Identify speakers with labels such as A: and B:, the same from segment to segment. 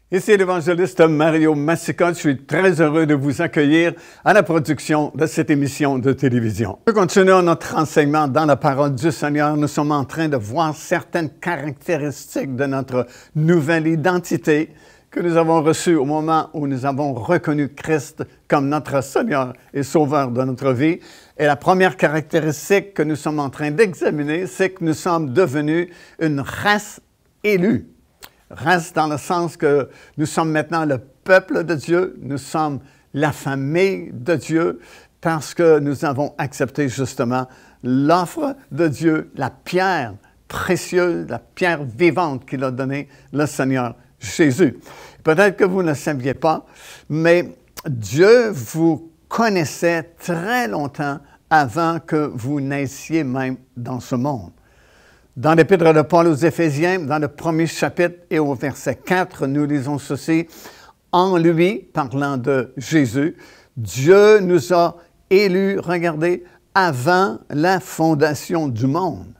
A: Ici l'évangéliste Mario Massicotte. Je suis très heureux de vous accueillir à la production de cette émission de télévision. Nous continuons notre enseignement dans la parole du Seigneur. Nous sommes en train de voir certaines caractéristiques de notre nouvelle identité que nous avons reçue au moment où nous avons reconnu Christ comme notre Seigneur et Sauveur de notre vie. Et la première caractéristique que nous sommes en train d'examiner, c'est que nous sommes devenus une race élue. Race dans le sens que nous sommes maintenant le peuple de Dieu, nous sommes la famille de Dieu, parce que nous avons accepté justement l'offre de Dieu, la pierre précieuse, la pierre vivante qu'il a donnée, le Seigneur Jésus. Peut-être que vous ne le saviez pas, mais Dieu vous connaissait très longtemps avant que vous naissiez même dans ce monde. Dans l'Épître de Paul aux Éphésiens, dans le premier chapitre et au verset 4, nous lisons ceci. « En lui, parlant de Jésus, Dieu nous a élus, regardez, avant la fondation du monde,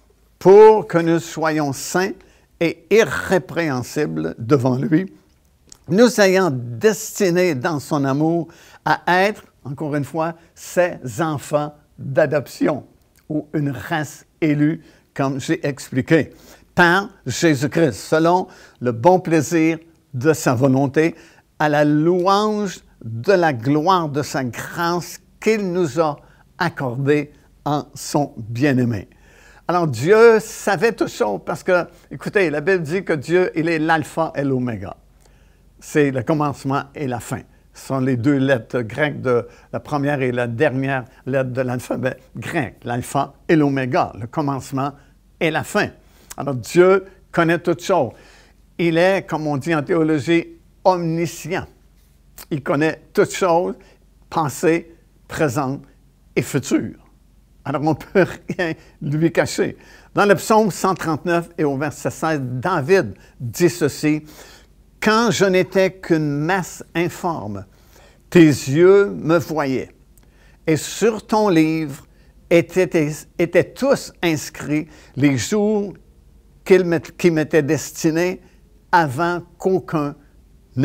A: pour que nous soyons saints et irrépréhensibles devant lui, nous ayant destinés dans son amour à être, encore une fois, ses enfants d'adoption, ou une race élue, comme j'ai expliqué, par Jésus-Christ, selon le bon plaisir de sa volonté, à la louange de la gloire de sa grâce qu'il nous a accordée en son bien-aimé. Alors, Dieu savait tout ça parce que, écoutez, la Bible dit que Dieu, il est l'alpha et l'oméga. C'est le commencement et la fin. Ce sont les deux lettres grecques de la première et la dernière lettre de l'alphabet grec, l'alpha et l'oméga, le commencement et la fin. Alors Dieu connaît toutes choses. Il est, comme on dit en théologie, omniscient. Il connaît toutes choses, passées, présentes et futures. Alors on ne peut rien lui cacher. Dans le psaume 139 et au verset 16, David dit ceci. « Quand je n'étais qu'une masse informe, tes yeux me voyaient, et sur ton livre étaient tous inscrits les jours qui m'étaient destinés avant qu'aucun n'existât. »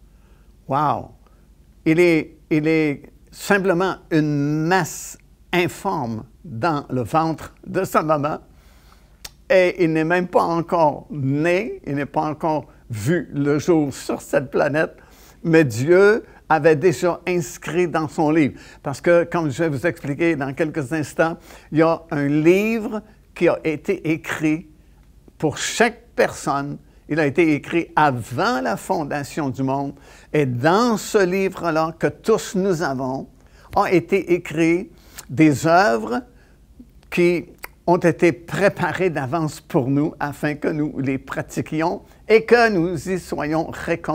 A: Wow! Il est simplement une masse informe dans le ventre de sa maman, et il n'est même pas encore né, il n'est pas encore vu le jour sur cette planète, mais Dieu avait déjà inscrit dans son livre. Parce que, comme je vais vous expliquer dans quelques instants, il y a un livre qui a été écrit pour chaque personne. Il a été écrit avant la fondation du monde. Et dans ce livre-là que tous nous avons, ont été écrits des œuvres qui ont été préparées d'avance pour nous afin que nous les pratiquions et que nous y soyons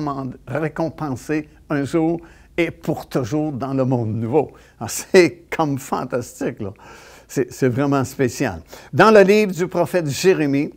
A: récompensés un jour et pour toujours dans le monde nouveau. C'est comme fantastique, là. C'est vraiment spécial. Dans le livre du prophète Jérémie,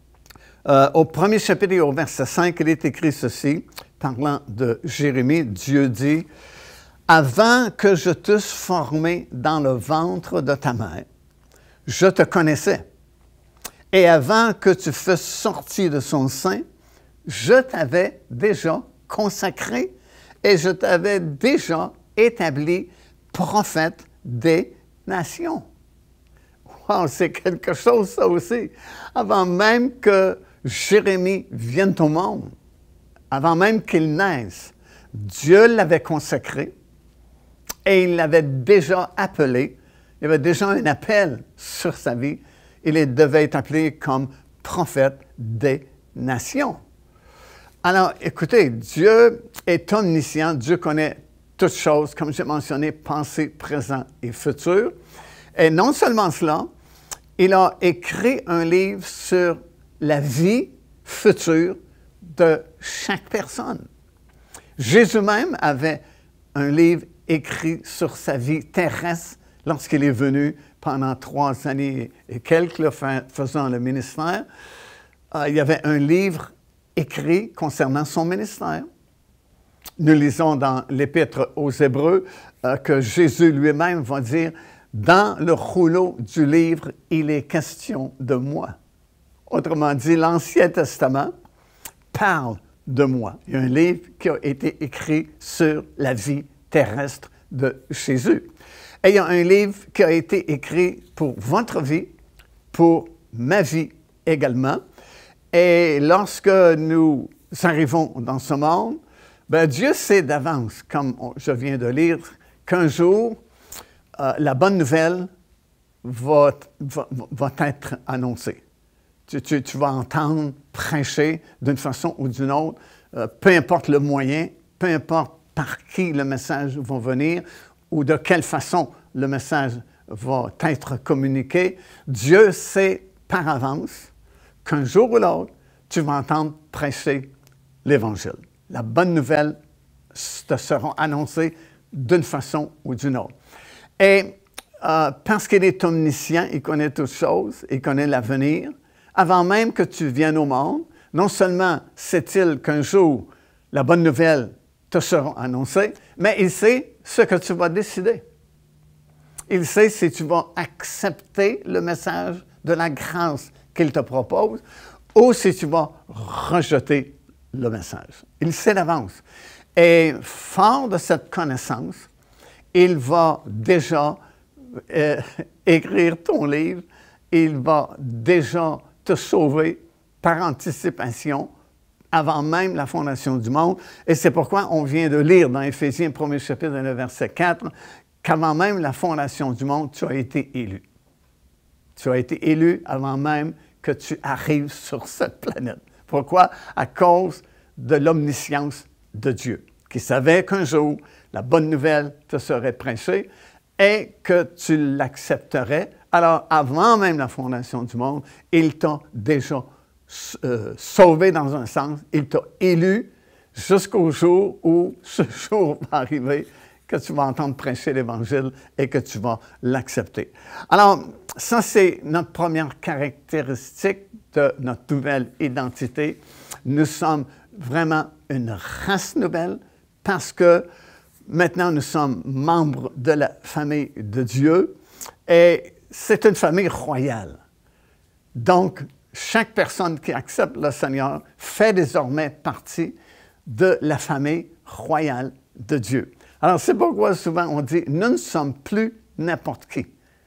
A: au premier chapitre et au verset 5, il est écrit ceci, parlant de Jérémie, Dieu dit, « Avant que je t'eusse formé dans le ventre de ta mère, je te connaissais. Et avant que tu fusses sorti de son sein, je t'avais déjà consacré et je t'avais déjà établi prophète des nations. » Wow, c'est quelque chose ça aussi. Avant même que Jérémie vienne au monde, avant même qu'il naisse, Dieu l'avait consacré et il l'avait déjà appelé. Il y avait déjà un appel sur sa vie. Il devait être appelé comme prophète des nations. Alors, écoutez, Dieu est omniscient. Dieu connaît toutes choses, comme j'ai mentionné, passé, présent et futur. Et non seulement cela, il a écrit un livre sur la vie future de chaque personne. Jésus même avait un livre écrit sur sa vie terrestre lorsqu'il est venu pendant 3 années et quelques, faisant le ministère. Il y avait un livre écrit concernant son ministère. Nous lisons dans l'Épître aux Hébreux que Jésus lui-même va dire « Dans le rouleau du livre, il est question de moi. » Autrement dit, l'Ancien Testament parle de moi. Il y a un livre qui a été écrit sur la vie terrestre de Jésus. Et il y a un livre qui a été écrit pour votre vie, pour ma vie également. Et lorsque nous arrivons dans ce monde, bien, Dieu sait d'avance, comme je viens de lire, qu'un jour, la bonne nouvelle va être annoncée. Tu vas entendre prêcher d'une façon ou d'une autre, peu importe le moyen, peu importe par qui le message va venir ou de quelle façon le message va être communiqué. Dieu sait par avance qu'un jour ou l'autre, tu vas entendre prêcher l'Évangile. La bonne nouvelle te sera annoncée d'une façon ou d'une autre. Et parce qu'il est omniscient, il connaît toutes choses, il connaît l'avenir, avant même que tu viennes au monde, non seulement sait-il qu'un jour, la bonne nouvelle te sera annoncée, mais il sait ce que tu vas décider. Il sait si tu vas accepter le message de la grâce qu'il te propose ou si tu vas rejeter le message. Il sait d'avance. Et fort de cette connaissance, il va déjà écrire ton livre, il va déjà te sauver par anticipation avant même la fondation du monde. Et c'est pourquoi on vient de lire dans Éphésiens 1er chapitre, le verset 4, qu'avant même la fondation du monde, tu as été élu. Tu as été élu avant même que tu arrives sur cette planète. Pourquoi? À cause de l'omniscience de Dieu, qui savait qu'un jour, la bonne nouvelle te serait prêchée et que tu l'accepterais. Alors, avant même la fondation du monde, il t'a déjà sauvé dans un sens, il t'a élu jusqu'au jour où ce jour va arriver, que tu vas entendre prêcher l'Évangile et que tu vas l'accepter. Alors, ça, c'est notre première caractéristique de notre nouvelle identité. Nous sommes vraiment une race nouvelle parce que maintenant, nous sommes membres de la famille de Dieu et c'est une famille royale. Donc, chaque personne qui accepte le Seigneur fait désormais partie de la famille royale de Dieu. Alors, c'est pourquoi souvent on dit, nous ne sommes plus n'importe qui.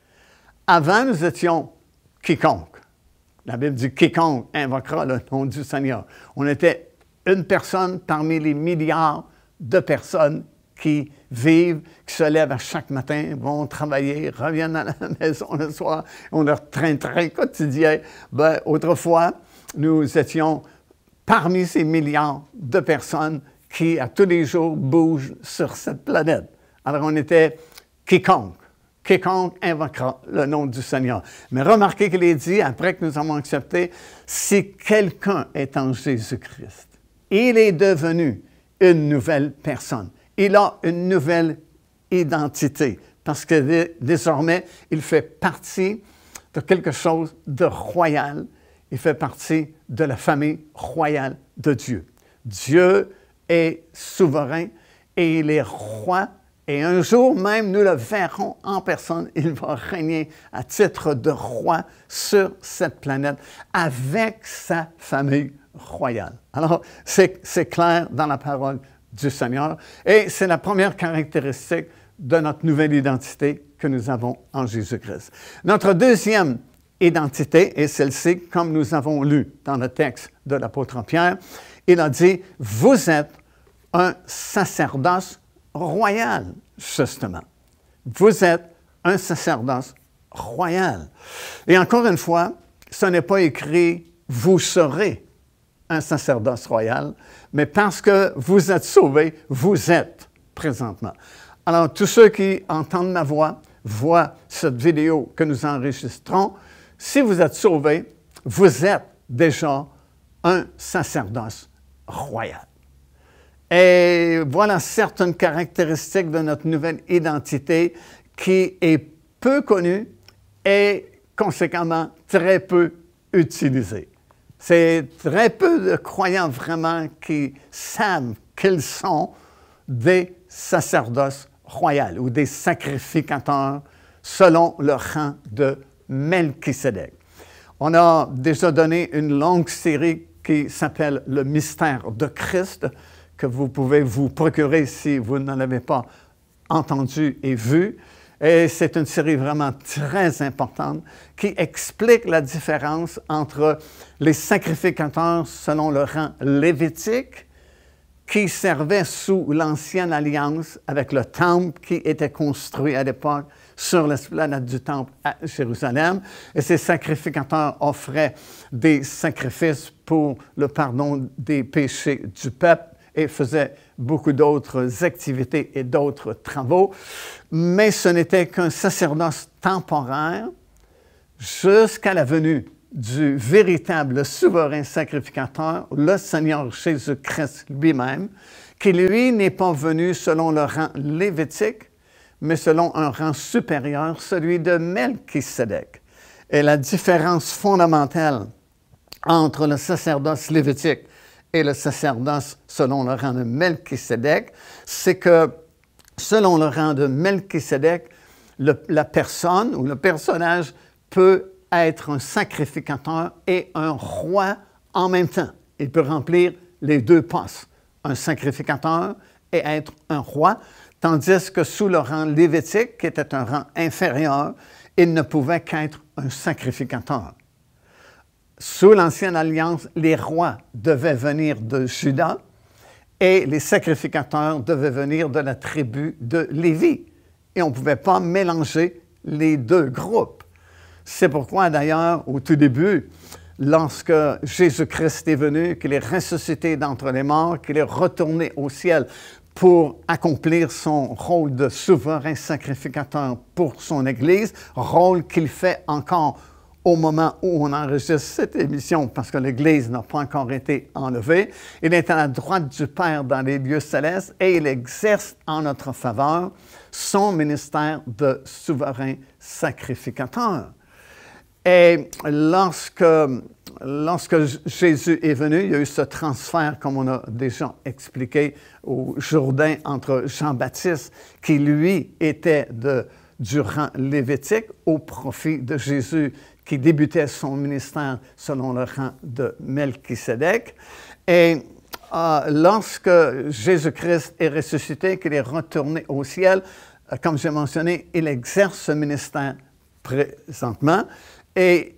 A: Avant, nous étions quiconque. La Bible dit, quiconque invoquera le nom du Seigneur. On était une personne parmi les milliards de personnes qui vivent, qui se lèvent à chaque matin, vont travailler, reviennent à la maison le soir, ont leur train-train quotidien. Ben, autrefois, nous étions parmi ces milliards de personnes qui, à tous les jours, bougent sur cette planète. Alors, on était quiconque. Quiconque invoquera le nom du Seigneur. Mais remarquez qu'il est dit, après que nous avons accepté, si quelqu'un est en Jésus-Christ, il est devenu une nouvelle personne. Il a une nouvelle identité parce que désormais, il fait partie de quelque chose de royal. Il fait partie de la famille royale de Dieu. Dieu est souverain et il est roi. Et un jour même, nous le verrons en personne. Il va régner à titre de roi sur cette planète avec sa famille royale. Alors, c'est clair dans la parole du Seigneur. Et c'est la première caractéristique de notre nouvelle identité que nous avons en Jésus-Christ. Notre deuxième identité est celle-ci, comme nous avons lu dans le texte de l'apôtre Pierre. Il a dit, vous êtes un sacerdoce royal, justement. Vous êtes un sacerdoce royal. Et encore une fois, ce n'est pas écrit « vous serez un sacerdoce royal », mais parce que vous êtes sauvés, vous êtes présentement. Alors, tous ceux qui entendent ma voix, voient cette vidéo que nous enregistrons, si vous êtes sauvés, vous êtes déjà un sacerdoce royal. Et voilà certaines caractéristiques de notre nouvelle identité qui est peu connue et conséquemment très peu utilisée. C'est très peu de croyants vraiment qui savent qu'ils sont des sacerdoces royaux ou des sacrificateurs selon le rang de Melchisédek. On a déjà donné une longue série qui s'appelle le mystère de Christ, que vous pouvez vous procurer si vous n'en avez pas entendu et vu. Et c'est une série vraiment très importante qui explique la différence entre les sacrificateurs selon le rang lévitique qui servaient sous l'Ancienne Alliance avec le temple qui était construit à l'époque sur l'esplanade du temple à Jérusalem. Et ces sacrificateurs offraient des sacrifices pour le pardon des péchés du peuple et faisaient beaucoup d'autres activités et d'autres travaux. Mais ce n'était qu'un sacerdoce temporaire jusqu'à la venue du véritable souverain sacrificateur, le Seigneur Jésus-Christ lui-même, qui, lui, n'est pas venu selon le rang lévitique, mais selon un rang supérieur, celui de Melchisédek. Et la différence fondamentale entre le sacerdoce lévitique et le sacerdoce selon le rang de Melchisédek, c'est que selon le rang de Melchisédek, la personne ou le personnage peut être un sacrificateur et un roi en même temps. Il peut remplir les deux postes, un sacrificateur et être un roi, tandis que sous le rang lévitique, qui était un rang inférieur, il ne pouvait qu'être un sacrificateur. Sous l'Ancienne Alliance, les rois devaient venir de Juda et les sacrificateurs devaient venir de la tribu de Lévi. Et on ne pouvait pas mélanger les deux groupes. C'est pourquoi, d'ailleurs, au tout début, lorsque Jésus-Christ est venu, qu'il est ressuscité d'entre les morts, qu'il est retourné au ciel pour accomplir son rôle de souverain sacrificateur pour son Église, rôle qu'il fait encore au moment où on enregistre cette émission, parce que l'Église n'a pas encore été enlevée. Il est à la droite du Père dans les lieux célestes et il exerce en notre faveur son ministère de souverain sacrificateur. Et lorsque Jésus est venu, il y a eu ce transfert, comme on a déjà expliqué, au Jourdain entre Jean-Baptiste, qui lui était du rang lévitique, au profit de Jésus, qui débutait son ministère selon le rang de Melchisédek. Et lorsque Jésus-Christ est ressuscité, qu'il est retourné au ciel, comme j'ai mentionné, il exerce ce ministère présentement. Et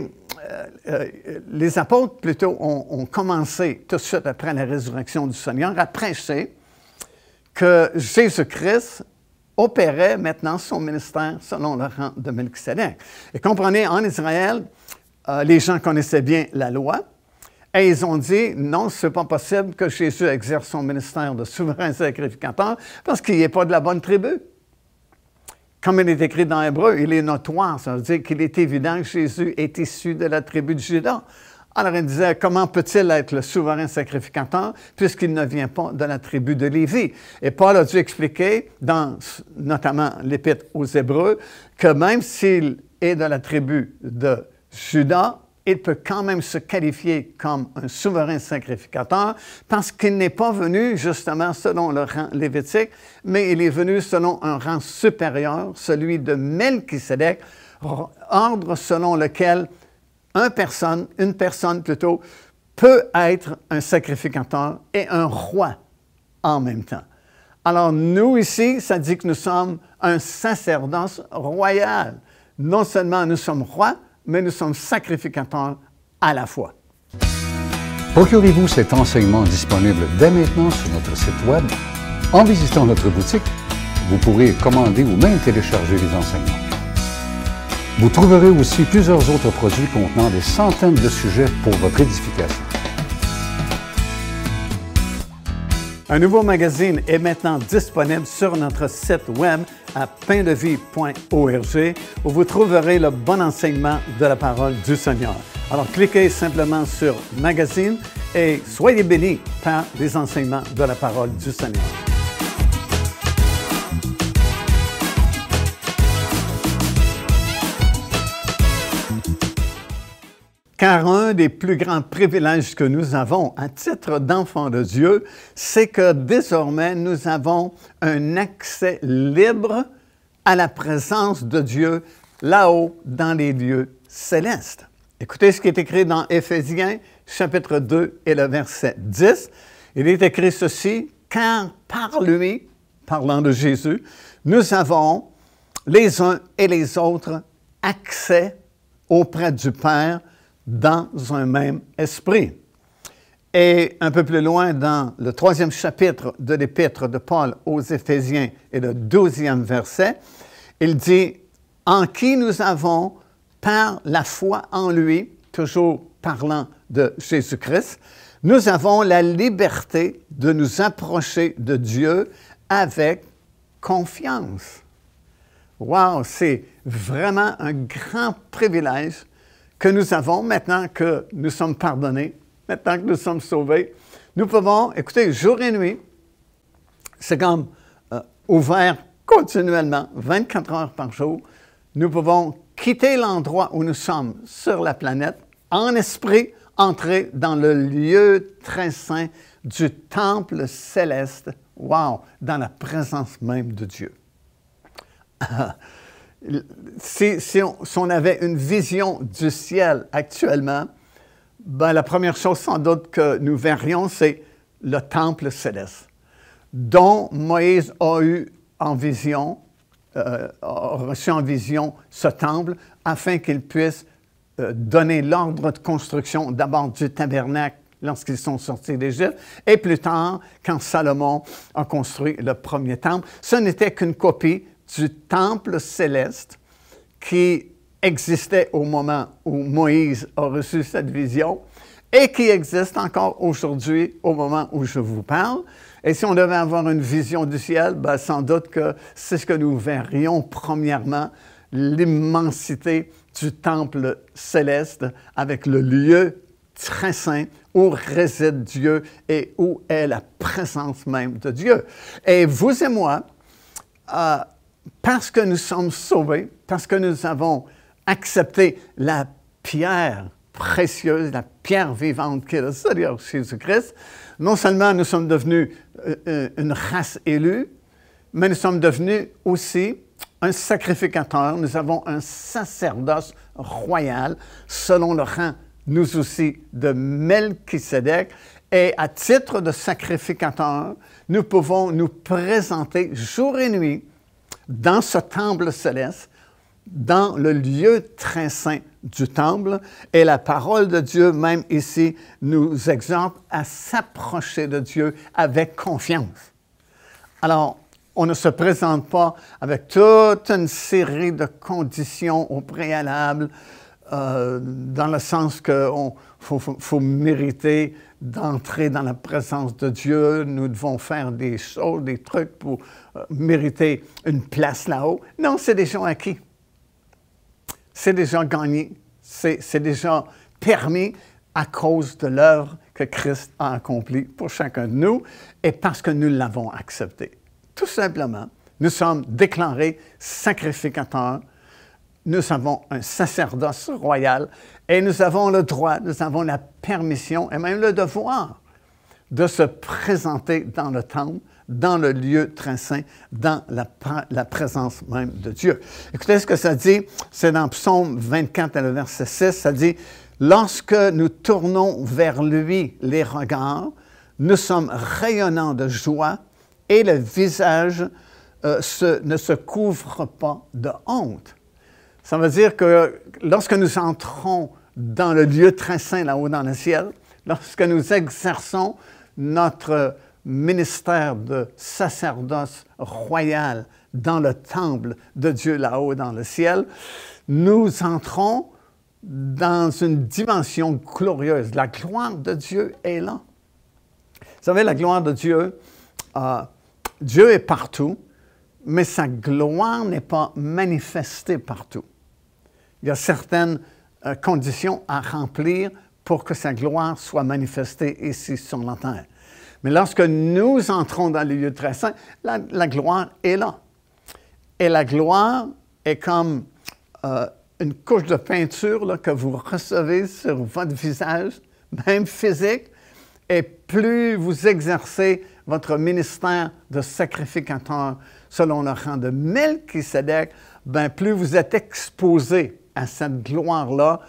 A: les apôtres, plutôt, ont commencé tout de suite après la résurrection du Seigneur à prêcher que Jésus-Christ opérait maintenant son ministère selon le rang de Melchisédek. Et comprenez, en Israël, les gens connaissaient bien la loi et ils ont dit, non, ce n'est pas possible que Jésus exerce son ministère de souverain sacrificateur parce qu'il n'est pas de la bonne tribu. Comme il est écrit dans Hébreu, il est notoire, ça veut dire qu'il est évident que Jésus est issu de la tribu de Juda. Alors il disait, comment peut-il être le souverain sacrificateur puisqu'il ne vient pas de la tribu de Lévi? Et Paul a dû expliquer, dans notamment l'Épître aux Hébreux, que même s'il est de la tribu de Juda, il peut quand même se qualifier comme un souverain sacrificateur parce qu'il n'est pas venu justement selon le rang lévitique, mais il est venu selon un rang supérieur, celui de Melchisédek, ordre selon lequel une personne plutôt, peut être un sacrificateur et un roi en même temps. Alors nous ici, ça dit que nous sommes un sacerdoce royal. Non seulement nous sommes rois, mais nous sommes sacrificateurs à la fois.
B: Procurez-vous cet enseignement disponible dès maintenant sur notre site Web. En visitant notre boutique, vous pourrez commander ou même télécharger les enseignements. Vous trouverez aussi plusieurs autres produits contenant des centaines de sujets pour votre édification.
A: Un nouveau magazine est maintenant disponible sur notre site web à paindevie.org où vous trouverez le bon enseignement de la parole du Seigneur. Alors cliquez simplement sur Magazine et soyez bénis par les enseignements de la parole du Seigneur. Car un des plus grands privilèges que nous avons à titre d'enfants de Dieu, c'est que désormais nous avons un accès libre à la présence de Dieu là-haut dans les lieux célestes. Écoutez ce qui est écrit dans Éphésiens, chapitre 2 et le verset 10. Il est écrit ceci, « Car par lui, parlant de Jésus, nous avons les uns et les autres accès auprès du Père dans un même esprit. » Et un peu plus loin, dans le 3e chapitre de l'Épître de Paul aux Éphésiens et le 12e verset, il dit « En qui nous avons, par la foi en lui, toujours parlant de Jésus-Christ, nous avons la liberté de nous approcher de Dieu avec confiance. » Wow, c'est vraiment un grand privilège que nous avons maintenant que nous sommes pardonnés, maintenant que nous sommes sauvés. Nous pouvons, écoutez, jour et nuit, c'est comme ouvert continuellement, 24 heures par jour. Nous pouvons quitter l'endroit où nous sommes sur la planète, en esprit, entrer dans le lieu très saint du temple céleste, wow, dans la présence même de Dieu. Si on avait une vision du ciel actuellement, ben, la première chose sans doute que nous verrions, c'est le temple céleste, dont Moïse a eu en vision, a reçu en vision ce temple, afin qu'il puisse donner l'ordre de construction d'abord du tabernacle lorsqu'ils sont sortis d'Égypte, et plus tard, quand Salomon a construit le premier temple. Ce n'était qu'une copie du temple céleste qui existait au moment où Moïse a reçu cette vision et qui existe encore aujourd'hui au moment où je vous parle. Et si on devait avoir une vision du ciel, ben, sans doute que c'est ce que nous verrions premièrement, l'immensité du temple céleste avec le lieu très saint où réside Dieu et où est la présence même de Dieu. Et vous et moi, parce que nous sommes sauvés, parce que nous avons accepté la pierre précieuse, la pierre vivante qui est le Seigneur Jésus-Christ, non seulement nous sommes devenus une race élue, mais nous sommes devenus aussi un sacrificateur. Nous avons un sacerdoce royal selon le rang, nous aussi, de Melchisédek. Et à titre de sacrificateur, nous pouvons nous présenter jour et nuit dans ce temple céleste, dans le lieu très saint du temple. Et la parole de Dieu, même ici, nous exhorte à s'approcher de Dieu avec confiance. Alors, on ne se présente pas avec toute une série de conditions au préalable, dans le sens qu'il faut mériter d'entrer dans la présence de Dieu. Nous devons faire des choses, des trucs pour mériter une place là-haut. Non, c'est déjà acquis. C'est déjà gagné. C'est déjà permis à cause de l'œuvre que Christ a accomplie pour chacun de nous et parce que nous l'avons accepté. Tout simplement, nous sommes déclarés sacrificateurs. Nous avons un sacerdoce royal et nous avons le droit, nous avons la permission et même le devoir de se présenter dans le temple, dans le lieu très saint, dans la présence même de Dieu. Écoutez ce que ça dit, c'est dans Psaume 24 et le verset 6, ça dit « Lorsque nous tournons vers lui les regards, nous sommes rayonnants de joie et le visage ne se couvre pas de honte. » Ça veut dire que lorsque nous entrons dans le lieu très saint là-haut dans le ciel, lorsque nous exerçons notre ministère de sacerdoce royal dans le temple de Dieu là-haut dans le ciel, nous entrons dans une dimension glorieuse. La gloire de Dieu est là. Vous savez, la gloire de Dieu, Dieu est partout, mais sa gloire n'est pas manifestée partout. Il y a certaines conditions à remplir pour que sa gloire soit manifestée ici sur la terre. Mais lorsque nous entrons dans le lieu très saint, la gloire est là. Et la gloire est comme une couche de peinture là, que vous recevez sur votre visage, même physique, et plus vous exercez votre ministère de sacrificateur selon le rang de Melchisédek, bien plus vous êtes exposé à cette gloire-là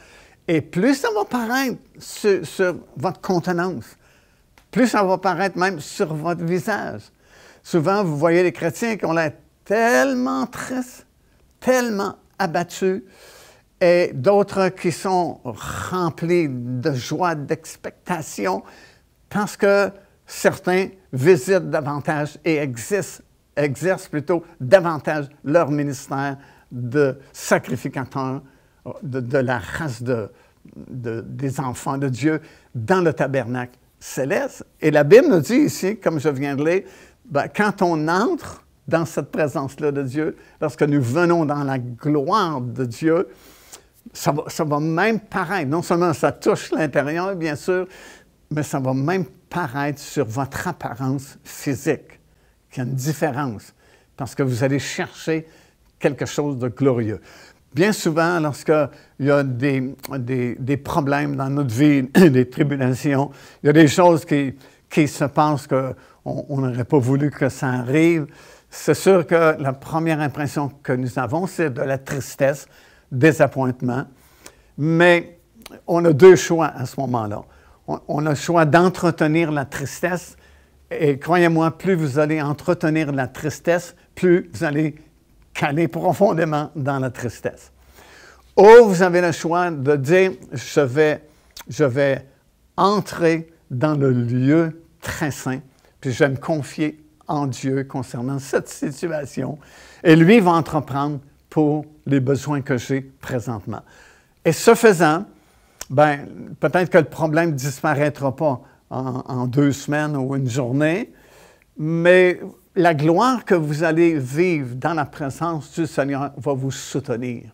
A: Et plus ça va paraître sur votre contenance, plus ça va paraître même sur votre visage. Souvent, vous voyez les chrétiens qui ont l'air tellement tristes, tellement abattus, et d'autres qui sont remplis de joie, d'expectation, parce que certains visitent davantage et exercent plutôt davantage leur ministère de sacrificateur de la race des enfants de Dieu dans le tabernacle céleste. Et la Bible nous dit ici, comme je viens de lire, quand on entre dans cette présence-là de Dieu, lorsque nous venons dans la gloire de Dieu, ça va même paraître, non seulement ça touche l'intérieur, bien sûr, mais ça va même paraître sur votre apparence physique, qu'il y a une différence, parce que vous allez chercher quelque chose de glorieux. Bien souvent, lorsqu'il y a des problèmes dans notre vie, des tribulations, il y a des choses qui se passent qu'on n'aurait pas voulu que ça arrive, c'est sûr que la première impression que nous avons, c'est de la tristesse, désappointement, mais on a deux choix à ce moment-là. On a le choix d'entretenir la tristesse, et croyez-moi, plus vous allez entretenir la tristesse, plus vous allez caler profondément dans la tristesse. Ou vous avez le choix de dire, je vais entrer dans le lieu très saint, puis je vais me confier en Dieu concernant cette situation, et lui va entreprendre pour les besoins que j'ai présentement. Et ce faisant, peut-être que le problème ne disparaîtra pas en 2 semaines ou une journée, mais la gloire que vous allez vivre dans la présence du Seigneur va vous soutenir,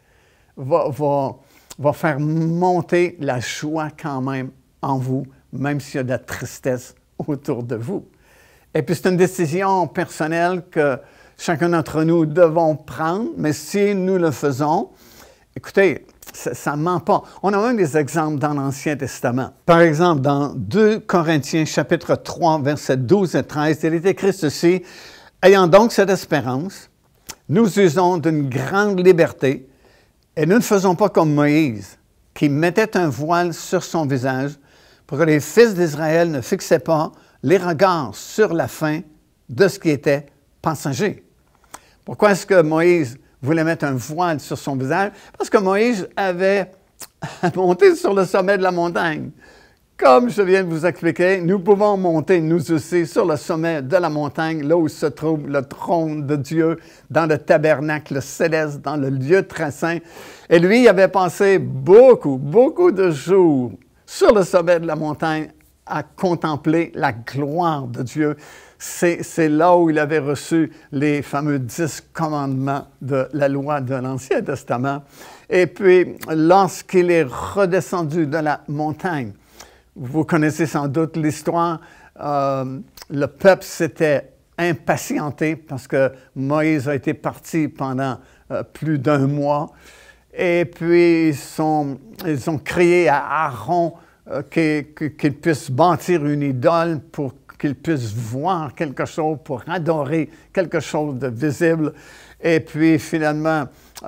A: va faire monter la joie quand même en vous, même s'il y a de la tristesse autour de vous. Et puis c'est une décision personnelle que chacun d'entre nous devons prendre, mais si nous le faisons, écoutez, ça ne ment pas. On a même des exemples dans l'Ancien Testament. Par exemple, dans 2 Corinthiens, chapitre 3, versets 12 et 13, il est écrit ceci, « Ayant donc cette espérance, nous usons d'une grande liberté, et nous ne faisons pas comme Moïse, qui mettait un voile sur son visage, pour que les fils d'Israël ne fixaient pas les regards sur la fin de ce qui était passager. » Pourquoi est-ce que Moïse voulait mettre un voile sur son visage? Parce que Moïse avait monté sur le sommet de la montagne. Comme je viens de vous expliquer, nous pouvons monter, nous aussi, sur le sommet de la montagne, là où se trouve le trône de Dieu, dans le tabernacle céleste, dans le lieu très saint. Et lui, il avait passé beaucoup de jours sur le sommet de la montagne à contempler la gloire de Dieu. C'est là où il avait reçu les fameux 10 commandements de la loi de l'Ancien Testament. Et puis, lorsqu'il est redescendu de la montagne, vous connaissez sans doute l'histoire, le peuple s'était impatienté parce que Moïse a été parti pendant plus d'1 mois. Et puis, ils ont crié à Aaron qu'il puisse bâtir une idole pour qu'il puisse voir quelque chose, pour adorer quelque chose de visible. Et puis, finalement,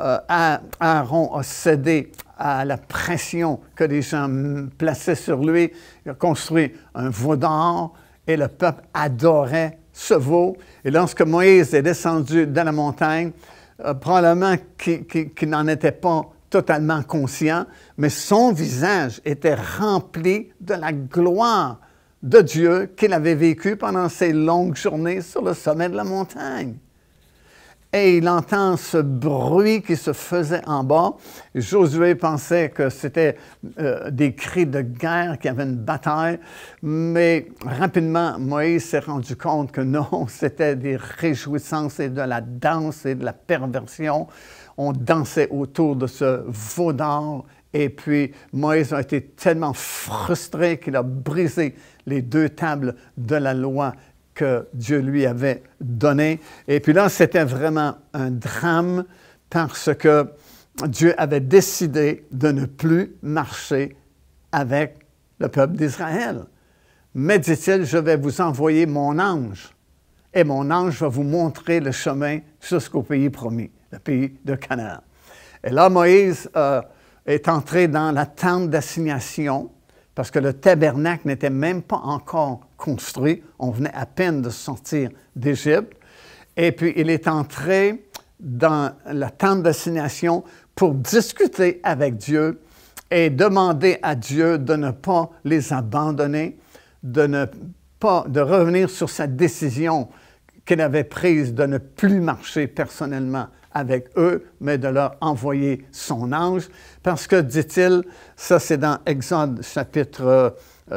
A: Aaron a cédé à la pression que les gens plaçaient sur lui. Il a construit un veau d'or et le peuple adorait ce veau. Et lorsque Moïse est descendu dans la montagne, probablement qu'il n'en était pas totalement conscient, mais son visage était rempli de la gloire de Dieu qu'il avait vécu pendant ces longues journées sur le sommet de la montagne. Et il entend ce bruit qui se faisait en bas. Josué pensait que c'était des cris de guerre, qu'il y avait une bataille, mais rapidement, Moïse s'est rendu compte que non, c'était des réjouissances et de la danse et de la perversion. On dansait autour de ce veau d'or. Et puis, Moïse a été tellement frustré qu'il a brisé les 2 tables de la loi que Dieu lui avait données. Et puis là, c'était vraiment un drame parce que Dieu avait décidé de ne plus marcher avec le peuple d'Israël. Mais, dit-il, je vais vous envoyer mon ange. Et mon ange va vous montrer le chemin jusqu'au pays promis, le pays de Canaan. Et là, Moïse est entré dans la tente d'assignation parce que le tabernacle n'était même pas encore construit. On venait à peine de sortir d'Égypte. Et puis, il est entré dans la tente d'assignation pour discuter avec Dieu et demander à Dieu de ne pas les abandonner, de revenir sur sa décision qu'il avait prise de ne plus marcher personnellement avec eux, mais de leur envoyer son ange. Parce que, dit-il, ça c'est dans Exode chapitre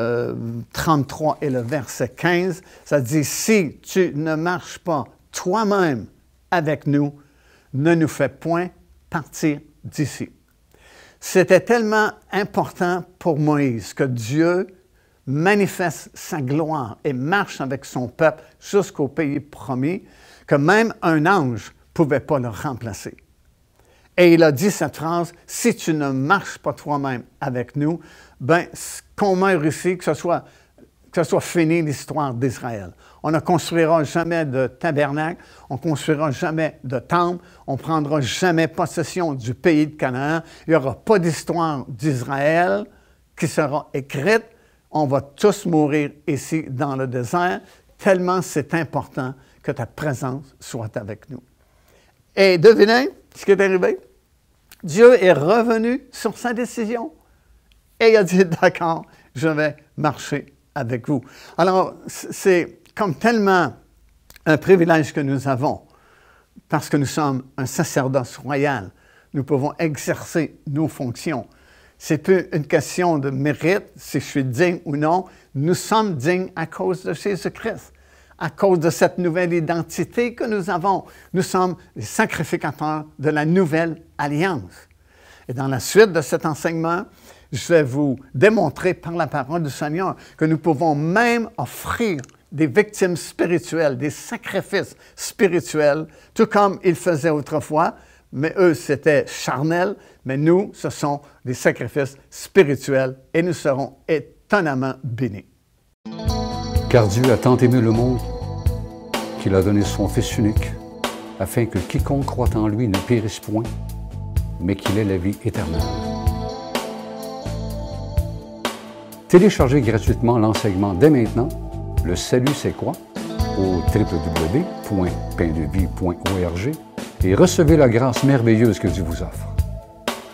A: 33 et le verset 15, ça dit « Si tu ne marches pas toi-même avec nous, ne nous fais point partir d'ici. » C'était tellement important pour Moïse que Dieu manifeste sa gloire et marche avec son peuple jusqu'au pays promis, que même un ange ne pouvait pas le remplacer. Et il a dit cette phrase, « Si tu ne marches pas toi-même avec nous, ben qu'on meure ici, que ce soit fini l'histoire d'Israël. On ne construira jamais de tabernacle, on ne construira jamais de temple, on ne prendra jamais possession du pays de Canaan, il n'y aura pas d'histoire d'Israël qui sera écrite, on va tous mourir ici dans le désert, tellement c'est important que ta présence soit avec nous. » Et devinez ce qui est arrivé? Dieu est revenu sur sa décision et il a dit, « D'accord, je vais marcher avec vous. » Alors, c'est comme tellement un privilège que nous avons, parce que nous sommes un sacerdoce royal. Nous pouvons exercer nos fonctions. C'est plus une question de mérite, si je suis digne ou non. Nous sommes dignes à cause de Jésus-Christ, à cause de cette nouvelle identité que nous avons. Nous sommes les sacrificateurs de la nouvelle alliance. Et dans la suite de cet enseignement, je vais vous démontrer par la parole du Seigneur que nous pouvons même offrir des victimes spirituelles, des sacrifices spirituels, tout comme ils faisaient autrefois, mais eux, c'était charnel, mais nous, ce sont des sacrifices spirituels et nous serons étonnamment bénis.
B: Car Dieu a tant aimé le monde qu'il a donné son Fils unique, afin que quiconque croit en lui ne périsse point, mais qu'il ait la vie éternelle. Téléchargez gratuitement l'enseignement dès maintenant, Le Salut c'est quoi? Au www.paindevie.org et recevez la grâce merveilleuse que Dieu vous offre.